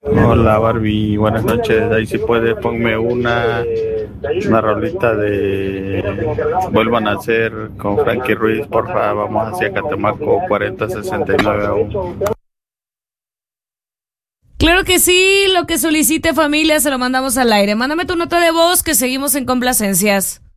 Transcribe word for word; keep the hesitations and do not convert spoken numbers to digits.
Hola Barbie, buenas noches. Ahí si puede ponme una, una rolita de Vuelvan a nacer con Frankie Ruiz, porfa. Vamos hacia Catemaco cuarenta sesenta y nueve aún. Claro que sí, lo que solicite familia se lo mandamos al aire. Mándame tu nota de voz que seguimos en complacencias.